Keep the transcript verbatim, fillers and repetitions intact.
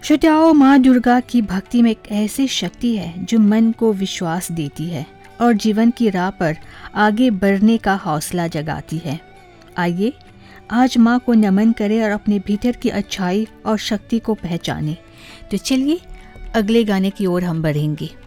श्रोताओं, माँ दुर्गा की भक्ति में एक ऐसी शक्ति है जो मन को विश्वास देती है और जीवन की राह पर आगे बढ़ने का हौसला जगाती है। आइए आज माँ को नमन करें और अपने भीतर की अच्छाई और शक्ति को पहचानें। तो चलिए अगले गाने की ओर हम बढ़ेंगे।